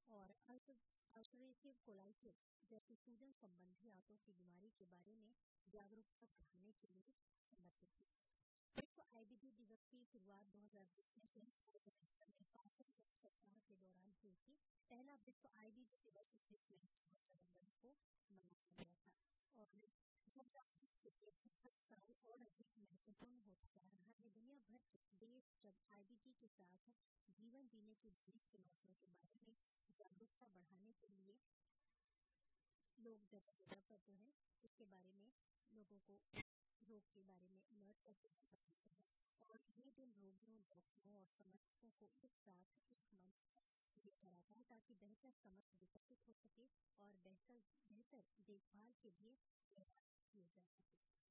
और ulcerative colitis जैसी सूजन संबंधी आंतों की बीमारी के बारे में जागरूकता बढ़ाने के लिए समर्पित है। विश्व आईबीडी दिवस की शुरुआत 2020 में सप्ताह के दौरान हुई थी। पहला विश्व आईबीडी दिवस 19 मई 2010 को मनाया गया था और 2020 से हर साल और अधिक महत्वपूर्ण होता जा रहा है। दुनिया भर के देश जब आईबीडी के साथ जीवन जीने की बड़ी चुनौतियों के बारे में जागरूकता बढ़ाने के लिए लोग जगह पर जो है इसके बारे में लोगों को रोग के बारे में अलर्ट करते हैं और ये दिन रोगियों, डॉक्टरों और समर्थकों को एक साथ एक मंच पर लेकर आता है ताकि बेहतर समझ विकसित हो सके और बेहतर देखभाल के लिए प्रयास किए जा सके।